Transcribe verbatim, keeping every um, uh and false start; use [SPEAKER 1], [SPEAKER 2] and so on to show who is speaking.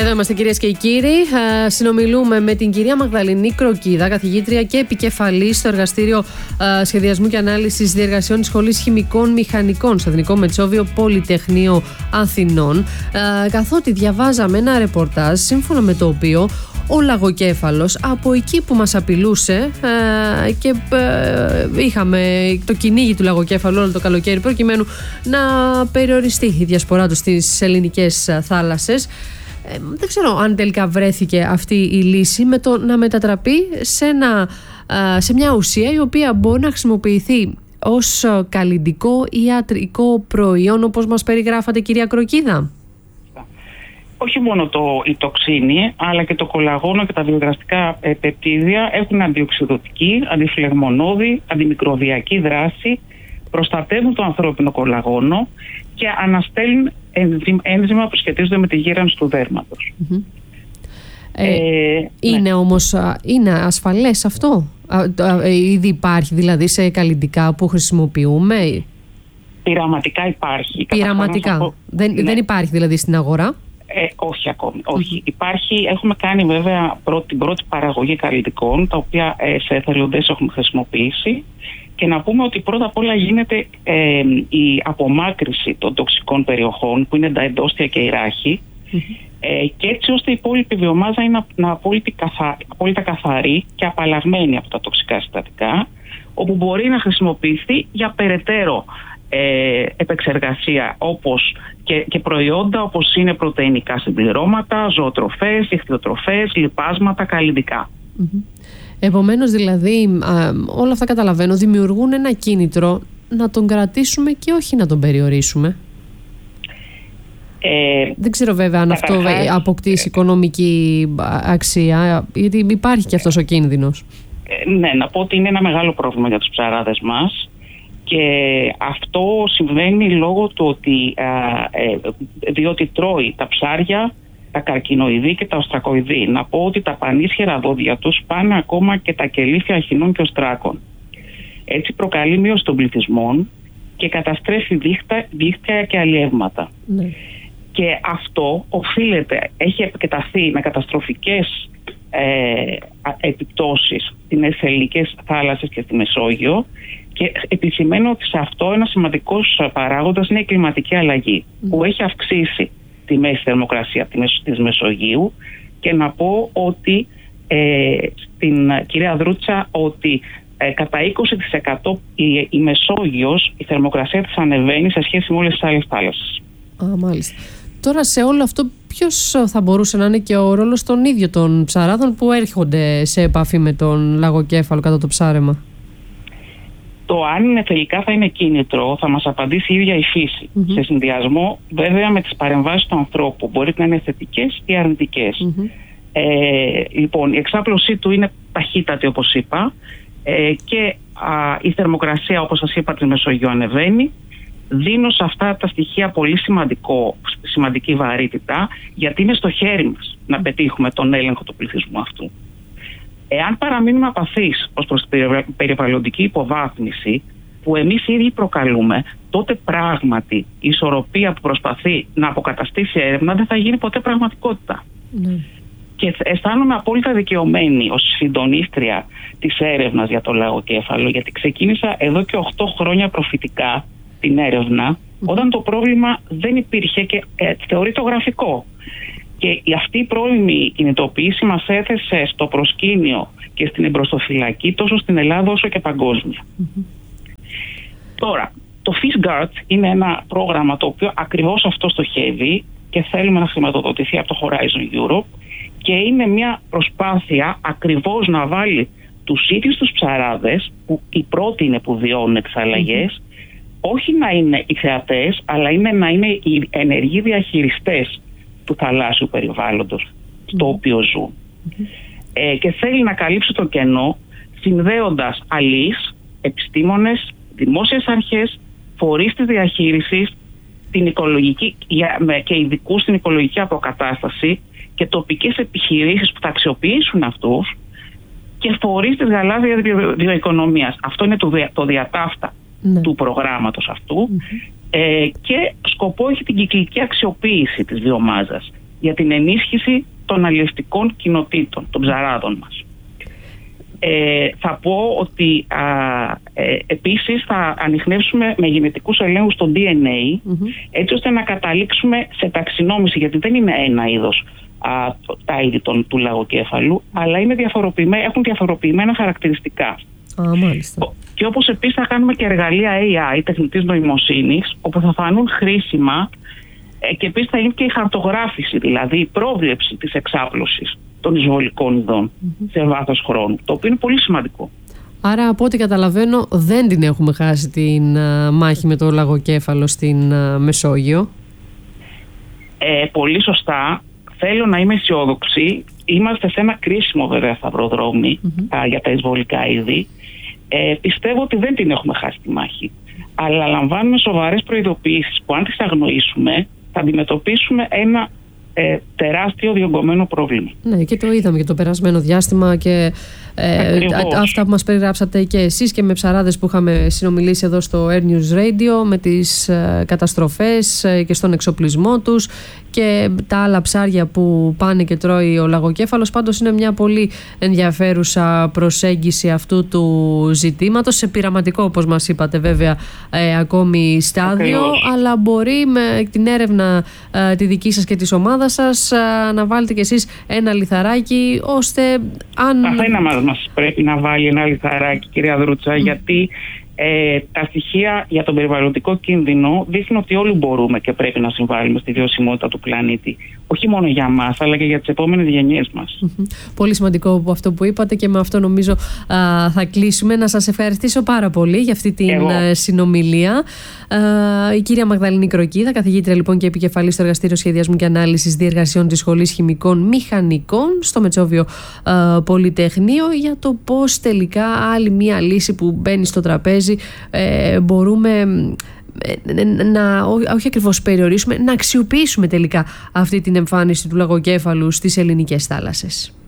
[SPEAKER 1] Εδώ είμαστε, κυρίες και κύριοι. Συνομιλούμε με την κυρία Μαγδαληνή Κροκίδα, καθηγήτρια και επικεφαλής στο Εργαστήριο Σχεδιασμού και Ανάλυσης Διεργασιών της Σχολής Χημικών Μηχανικών στο Εθνικό Μετσόβιο Πολυτεχνείο Αθηνών. Καθότι διαβάζαμε ένα ρεπορτάζ σύμφωνα με το οποίο ο λαγοκέφαλος από εκεί που μας απειλούσε ε, και ε, είχαμε το κυνήγι του λαγοκέφαλου όλο το καλοκαίρι προκειμένου να περιοριστεί η διασπορά του στις ελληνικές θάλασσες. Ε, δεν ξέρω αν τελικά βρέθηκε αυτή η λύση με το να μετατραπεί σε, ένα, ε, σε μια ουσία η οποία μπορεί να χρησιμοποιηθεί ως καλλυντικό ή ιατρικό προϊόν, όπως μας περιγράφατε, κυρία Κροκίδα.
[SPEAKER 2] Όχι μόνο το, η τοξίνη, αλλά και το κολαγόνο και τα διαδραστικά ε, πεπτίδια έχουν αντιοξυδοτική, αντιφλεγμονώδη, αντιμικροβιακή δράση, προστατεύουν το ανθρώπινο κολαγόνο και αναστέλνουν ένζημα που σχετίζονται με τη γύρανση του δέρματος. Mm-hmm.
[SPEAKER 1] Ε, ε, είναι ναι. όμως είναι ασφαλές αυτό? Ήδη υπάρχει δηλαδή σε καλλυντικά που χρησιμοποιούμε?
[SPEAKER 2] Πειραματικά υπάρχει.
[SPEAKER 1] Πειραματικά. Πω, δεν, ναι. δεν υπάρχει δηλαδή στην αγορά?
[SPEAKER 2] Ε, όχι ακόμη. Όχι. Mm-hmm. Υπάρχει, έχουμε κάνει βέβαια πρώτη, την πρώτη παραγωγή καλλυντικών, τα οποία ε, σε εθελοντές έχουμε χρησιμοποιήσει. Και να πούμε ότι πρώτα απ' όλα γίνεται ε, η απομάκρυση των τοξικών περιοχών, που είναι τα εντόστια και η ράχη, mm-hmm. ε, και έτσι ώστε η υπόλοιπη βιομάζα είναι να απόλυτη καθα, απόλυτα καθαρή και απαλλαγμένη από τα τοξικά συστατικά, όπου μπορεί να χρησιμοποιηθεί για περαιτέρω ε, επεξεργασία όπως και, και προϊόντα όπως είναι πρωτεϊνικά συμπληρώματα, ζωοτροφές, ηχθειοτροφές, λιπάσματα, καλλυντικά.
[SPEAKER 1] Mm-hmm. Επομένως δηλαδή α, όλα αυτά καταλαβαίνω δημιουργούν ένα κίνητρο να τον κρατήσουμε και όχι να τον περιορίσουμε.
[SPEAKER 2] Ε,
[SPEAKER 1] Δεν ξέρω βέβαια αν αυτό καταρχάς, αποκτήσει οικονομική αξία, γιατί υπάρχει και αυτός ο κίνδυνος.
[SPEAKER 2] Ε, ναι, να πω ότι είναι ένα μεγάλο πρόβλημα για τους ψαράδες μας και αυτό συμβαίνει λόγω του ότι α, ε, διότι τρώει τα ψάρια, τα καρκινοειδή και τα οστρακοειδή. Να πω ότι τα πανίσχυρα δόντια τους πάνε ακόμα και τα κελύφια αχινών και οστράκων. Έτσι προκαλεί μείωση των πληθυσμών και καταστρέφει δίχτυα, δίχτυα και αλλιεύματα. Ναι. Και αυτό οφείλεται, έχει επεκταθεί με καταστροφικές ε, επιπτώσεις στις ελληνικές θάλασσες και στη Μεσόγειο, και επισημαίνω ότι σε αυτό ένα σημαντικός παράγοντας είναι η κλιματική αλλαγή, mm. που έχει αυξήσει τη μέση θερμοκρασία της Μεσογείου. Και να πω ότι ε, στην κυρία Δρούτσα ότι ε, κατά είκοσι τοις εκατό η, η Μεσόγειος, η θερμοκρασία της ανεβαίνει σε σχέση με όλες τις άλλες θάλασσες.
[SPEAKER 1] Α, μάλιστα. Τώρα σε όλο αυτό ποιος θα μπορούσε να είναι και ο ρόλος των ίδιων των ψαράδων που έρχονται σε επαφή με τον λαγοκέφαλο κατά το ψάρεμα?
[SPEAKER 2] Το αν είναι τελικά θα είναι κίνητρο θα μας απαντήσει η ίδια η φύση. Mm-hmm. Σε συνδυασμό βέβαια με τις παρεμβάσεις του ανθρώπου. Μπορεί να είναι θετικές ή αρνητικές. Mm-hmm. Ε, λοιπόν, η εξάπλωσή του είναι ταχύτατη όπως είπα, ε, και α, η θερμοκρασία όπως σας είπα της Μεσογείου ανεβαίνει. Δίνω σε αυτά τα στοιχεία πολύ σημαντικό, σημαντική βαρύτητα, γιατί είναι στο χέρι μας να πετύχουμε τον έλεγχο του πληθυσμού αυτού. Εάν παραμείνουμε απαθείς ως προς την περιβαλλοντική υποβάθμιση που εμείς ήδη προκαλούμε, τότε πράγματι η ισορροπία που προσπαθεί να αποκαταστήσει η έρευνα δεν θα γίνει ποτέ πραγματικότητα. Mm. Και αισθάνομαι απόλυτα δικαιωμένη ως συντονίστρια της έρευνας για το λαγοκέφαλο, γιατί ξεκίνησα εδώ και οκτώ χρόνια προφητικά την έρευνα, mm. όταν το πρόβλημα δεν υπήρχε και ε, θεωρείται γραφικό. Και αυτή η πρώιμη κινητοποίηση μας έθεσε στο προσκήνιο και στην εμπροστοφυλακή τόσο στην Ελλάδα όσο και παγκόσμια. Mm-hmm. Τώρα, το Fish Guard είναι ένα πρόγραμμα το οποίο ακριβώς αυτό στοχεύει και θέλουμε να χρηματοδοτηθεί από το Horizon Europe, και είναι μια προσπάθεια ακριβώς να βάλει τους ίδιους τους ψαράδες, που οι πρώτοι είναι που βιώνουν τις αλλαγές, mm-hmm. όχι να είναι οι θεατές, αλλά είναι να είναι οι ενεργοί διαχειριστές του θαλάσσιου περιβάλλοντος στο mm-hmm. οποίο ζουν. Mm-hmm. Ε, και θέλει να καλύψει το κενό συνδέοντας αλείς, επιστήμονες, δημόσιες αρχές, φορείς της διαχείρισης, την οικολογική, και ειδικούς στην οικολογική αποκατάσταση και τοπικές επιχειρήσεις που θα αξιοποιήσουν αυτούς, και φορείς της γαλάζιας βιοοικονομίας. Αυτό είναι το, το διατάφτα mm-hmm. του προγράμματος αυτού. Mm-hmm. Ε, και σκοπό έχει την κυκλική αξιοποίηση της βιομάζας. για την ενίσχυση των αλλιευτικών κοινοτήτων, των ψαράδων μας. Ε, θα πω ότι α, ε, επίσης θα ανιχνεύσουμε με γενετικούς ελέγχους το ντι εν έι, mm-hmm. έτσι ώστε να καταλήξουμε σε ταξινόμηση, γιατί δεν είναι ένα είδος α, τα είδη των, του λαγοκέφαλου, αλλά είναι διαφοροποιημένα, έχουν διαφοροποιημένα χαρακτηριστικά.
[SPEAKER 1] Α, μάλιστα.
[SPEAKER 2] Και όπως επίσης θα κάνουμε και εργαλεία έι άι, τεχνητής νοημοσύνης, όπου θα φανούν χρήσιμα, ε, και επίσης θα γίνει και η χαρτογράφηση, δηλαδή η πρόβλεψη της εξάπλωσης των εισβολικών ειδών mm-hmm. σε βάθος χρόνου, το οποίο είναι πολύ σημαντικό.
[SPEAKER 1] Άρα, από ό,τι καταλαβαίνω, δεν την έχουμε χάσει την uh, μάχη με το λαγοκέφαλο στην uh, Μεσόγειο.
[SPEAKER 2] Ε, πολύ σωστά. Θέλω να είμαι αισιόδοξη. Είμαστε σε ένα κρίσιμο βέβαια σταυροδρόμι mm-hmm. uh, για τα εισβολικά είδη. Ε, πιστεύω ότι δεν την έχουμε χάσει τη μάχη. Αλλά λαμβάνουμε σοβαρές προειδοποιήσεις που, αν τις αγνοήσουμε, θα αντιμετωπίσουμε ένα Ε, τεράστιο διωγγωμένο πρόβλημα.
[SPEAKER 1] Ναι, και το είδαμε και το περασμένο διάστημα και ε, αυτά που μας περιγράψατε και εσείς και με ψαράδες που είχαμε συνομιλήσει εδώ στο Air News Radio, με τις ε, καταστροφές ε, και στον εξοπλισμό τους και τα άλλα ψάρια που πάνε και τρώει ο λαγοκέφαλος. Πάντως είναι μια πολύ ενδιαφέρουσα προσέγγιση αυτού του ζητήματος, σε πειραματικό, όπως μας είπατε βέβαια, ε, ακόμη στάδιο. Ακριβώς. Αλλά μπορεί με την έρευνα ε, τη δική σας και της ομάδας σας ε, να βάλετε κι εσείς ένα λιθαράκι, ώστε αν...
[SPEAKER 2] Καθένα μας, μας πρέπει να βάλει ένα λιθαράκι, κυρία Δρούτσα, mm. γιατί Ε, τα στοιχεία για τον περιβαλλοντικό κίνδυνο δείχνουν ότι όλοι μπορούμε και πρέπει να συμβάλλουμε στη βιωσιμότητα του πλανήτη. Όχι μόνο για μας, αλλά και για τις επόμενες γενιές μας.
[SPEAKER 1] Mm-hmm. Πολύ σημαντικό από αυτό που είπατε, και με αυτό νομίζω α, θα κλείσουμε. Να σας ευχαριστήσω πάρα πολύ για αυτή την Εγώ. συνομιλία. Α, η κυρία Μαγδαληνή Κροκίδα, καθηγήτρια λοιπόν και επικεφαλής στο Εργαστήριο Σχεδιασμού και Ανάλυσης Διεργασιών της Σχολής Χημικών Μηχανικών στο Μετσόβιο α, Πολυτεχνείο, για το πώς τελικά άλλη μία λύση που μπαίνει στο τραπέζι Ε, μπορούμε να, όχι ακριβώς περιορίσουμε, να αξιοποιήσουμε τελικά αυτή την εμφάνιση του λαγοκέφαλου στις ελληνικές θάλασσες.